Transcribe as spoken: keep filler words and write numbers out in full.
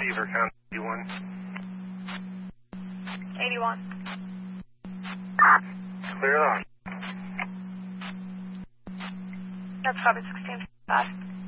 Beaver County eighty-one. eighty-one. Clear on. That's probably sixteen five.